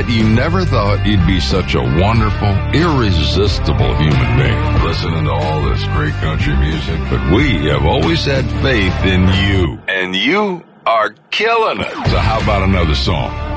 bet you never thought you'd be such a wonderful, irresistible human being listening to all this great country music. But we have always had faith in you, and you are killing it. So how about another song?